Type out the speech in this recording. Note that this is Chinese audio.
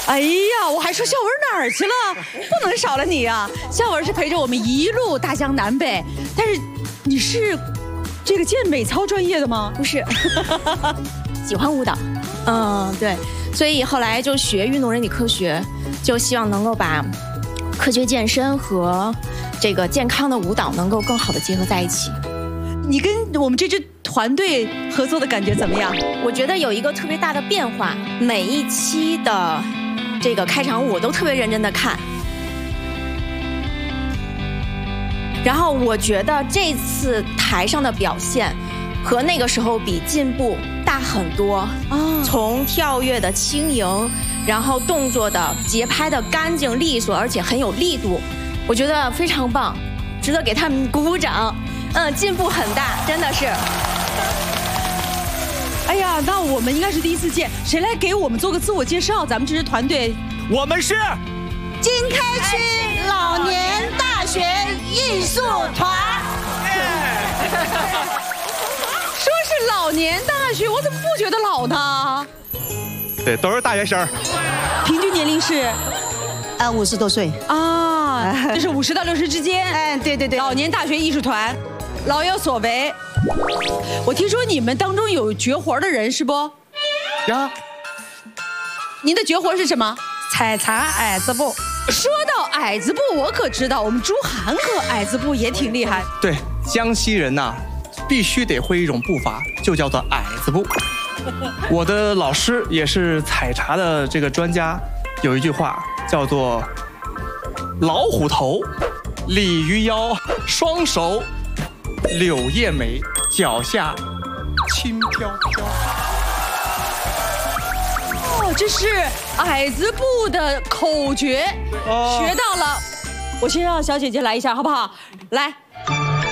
哎呀，我还说孝文哪儿去了？不能少了你呀！孝文是陪着我们一路大江南北，但是你是这个健美操专业的吗？ 不是，喜欢舞蹈。对，所以后来就学运动人体科学，就希望能够把科学健身和这个健康的舞蹈能够更好的结合在一起。 你跟我们这支团队合作的感觉怎么样？ 我觉得有一个特别大的变化，每一期的这个开场舞我都特别认真的看，然后我觉得这次台上的表现和那个时候比进步大很多从跳跃的轻盈，然后动作的节拍的干净利索，而且很有力度，我觉得非常棒，值得给他们鼓鼓掌。进步很大，真的是。 哎呀，那我们应该是第一次见，谁来给我们做个自我介绍？咱们这支团队， 我们是经开区老年大学艺术团。 说是老年大学，我怎么不觉得老呢？ 对，都是大学生。 平均年龄是 50多岁啊，就是50到60之间。 哎，对对对， 老年大学艺术团，老有所为。我听说你们当中有绝活的人是不？ 呀， 您的绝活是什么？ 采茶矮子步。 说到矮子步，我可知道，我们朱涵可矮子步也挺厉害。 对，江西人呐，必须得会一种步伐，就叫做矮子步。我的老师也是采茶的这个专家，有一句话叫做“老虎头，鲤鱼腰，双手柳叶眉，脚下轻飘飘”。 哦，这是矮子步的口诀，学到了。我先让小姐姐来一下，好不好？来。